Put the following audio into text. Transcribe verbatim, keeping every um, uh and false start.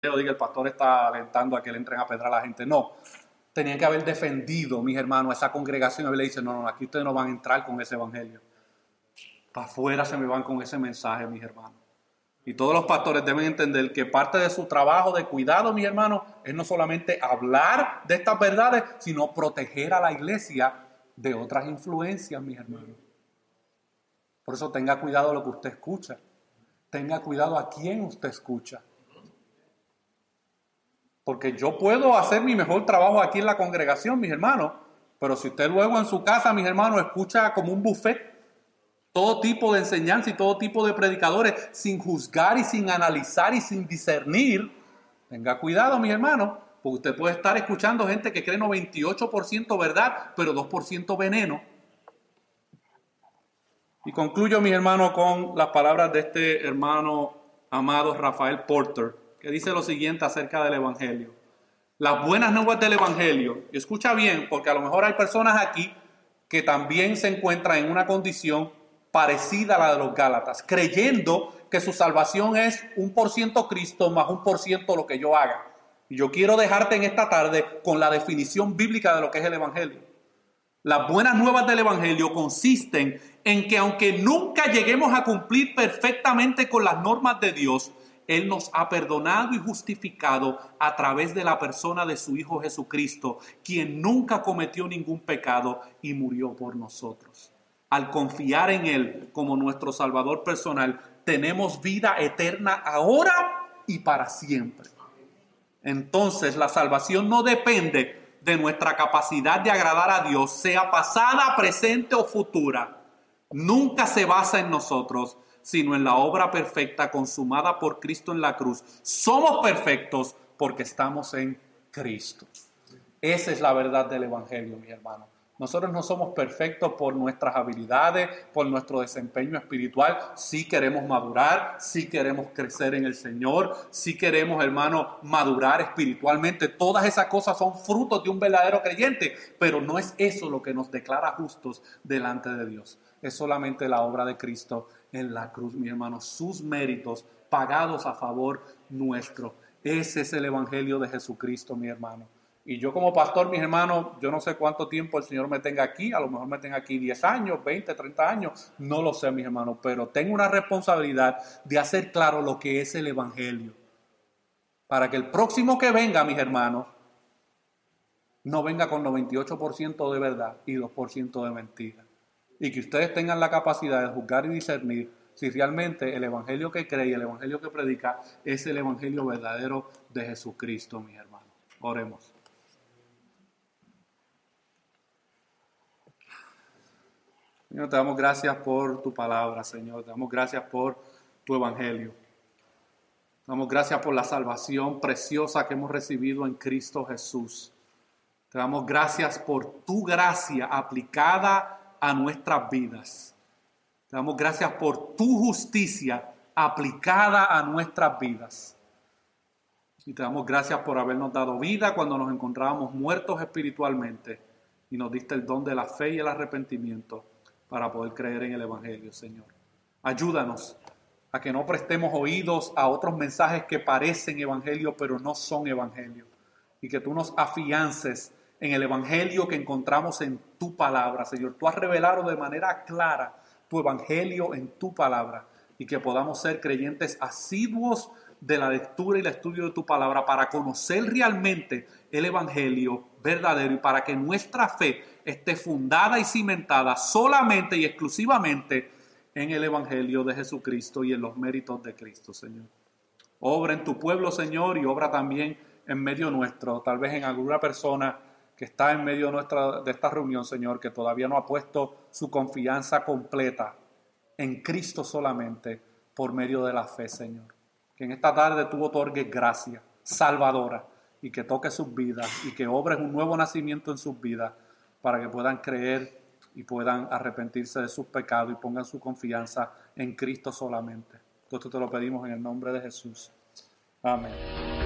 diga el pastor está alentando a que le entren a pedrar a la gente. No, tenían que haber defendido, mis hermanos, esa congregación. Y le dice, no, no, aquí ustedes no van a entrar con ese evangelio. Para afuera se me van con ese mensaje, mis hermanos. Y todos los pastores deben entender que parte de su trabajo de cuidado, mis hermanos, es no solamente hablar de estas verdades, sino proteger a la iglesia de otras influencias, mis hermanos. Por eso tenga cuidado de lo que usted escucha. Tenga cuidado a quién usted escucha. Porque yo puedo hacer mi mejor trabajo aquí en la congregación, mis hermanos, pero si usted luego en su casa, mis hermanos, escucha como un buffet todo tipo de enseñanza y todo tipo de predicadores sin juzgar y sin analizar y sin discernir, tenga cuidado, mis hermanos, porque usted puede estar escuchando gente que cree noventa y ocho por ciento verdad, pero dos por ciento veneno. Y concluyo, mis hermanos, con las palabras de este hermano amado Rafael Porter, que dice lo siguiente acerca del evangelio. Las buenas nuevas del evangelio, y escucha bien, porque a lo mejor hay personas aquí que también se encuentran en una condición parecida a la de los Gálatas, creyendo que su salvación es un por ciento Cristo más un por ciento lo que yo haga. Y yo quiero dejarte en esta tarde con la definición bíblica de lo que es el evangelio. Las buenas nuevas del evangelio consisten en que aunque nunca lleguemos a cumplir perfectamente con las normas de Dios, Él nos ha perdonado y justificado a través de la persona de su Hijo Jesucristo, quien nunca cometió ningún pecado y murió por nosotros. Al confiar en Él como nuestro Salvador personal, tenemos vida eterna ahora y para siempre. Entonces, la salvación no depende de nuestra capacidad de agradar a Dios, sea pasada, presente o futura. Nunca se basa en nosotros, sino en la obra perfecta consumada por Cristo en la cruz. Somos perfectos porque estamos en Cristo. Esa es la verdad del evangelio, mis hermanos. Nosotros no somos perfectos por nuestras habilidades, por nuestro desempeño espiritual. Sí queremos madurar, sí queremos crecer en el Señor, sí queremos, hermano, madurar espiritualmente. Todas esas cosas son frutos de un verdadero creyente, pero no es eso lo que nos declara justos delante de Dios. Es solamente la obra de Cristo en la cruz, mis hermanos, sus méritos pagados a favor nuestro. Ese es el evangelio de Jesucristo, mi hermano. Y yo como pastor, mis hermanos, yo no sé cuánto tiempo el Señor me tenga aquí, a lo mejor me tenga aquí diez años, veinte, treinta años, no lo sé, mis hermanos, pero tengo una responsabilidad de hacer claro lo que es el evangelio, para que el próximo que venga, mis hermanos, no venga con noventa y ocho por ciento de verdad y dos por ciento de mentira, y que ustedes tengan la capacidad de juzgar y discernir si realmente el evangelio que cree y el evangelio que predica es el evangelio verdadero de Jesucristo, mis hermanos. Oremos. Señor, te damos gracias por tu palabra, Señor. Te damos gracias por tu evangelio. Te damos gracias por la salvación preciosa que hemos recibido en Cristo Jesús. Te damos gracias por tu gracia aplicada a nuestras vidas. Te damos gracias por tu justicia aplicada a nuestras vidas. Y te damos gracias por habernos dado vida cuando nos encontrábamos muertos espiritualmente y nos diste el don de la fe y el arrepentimiento para poder creer en el evangelio, Señor. Ayúdanos a que no prestemos oídos a otros mensajes que parecen evangelio, pero no son evangelio. Y que tú nos afiances en el evangelio que encontramos en tu palabra, Señor. Tú has revelado de manera clara tu evangelio en tu palabra. Y que podamos ser creyentes asiduos de la lectura y el estudio de tu palabra para conocer realmente el evangelio verdadero y para que nuestra fe esté fundada y cimentada solamente y exclusivamente en el evangelio de Jesucristo y en los méritos de Cristo, Señor. Obra en tu pueblo, Señor, y obra también en medio nuestro, tal vez en alguna persona que está en medio de, nuestra, de esta reunión, Señor, que todavía no ha puesto su confianza completa en Cristo solamente por medio de la fe, Señor. Que en esta tarde tú otorgues gracia salvadora y que toque sus vidas y que obres un nuevo nacimiento en sus vidas para que puedan creer y puedan arrepentirse de sus pecados y pongan su confianza en Cristo solamente. Todo esto te lo pedimos en el nombre de Jesús. Amén.